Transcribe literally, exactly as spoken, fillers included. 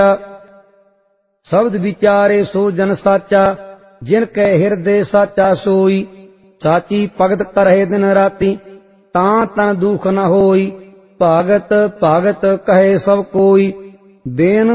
शब्द विचारे सो जन साचा, जिन कै हिरदे साचा सोई। साची भगत करहे दिन राती, तां तन दुख न होई। भागत भागत कहे सब कोई, बेन